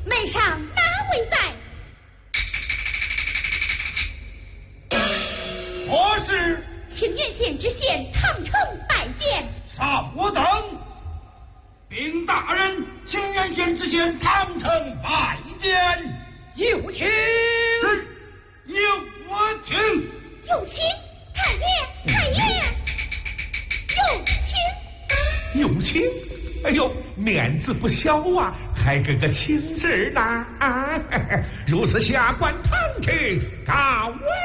门上哪位在？ 何事？ 清源县知县唐城拜见。 上我等。禀大人，清源县知县唐城拜见。 有请。 是，有我请。 有请太爷，太爷，有请。 有请。哎呦，面子不小啊，还跟个请字呢啊！如此下官唐城告。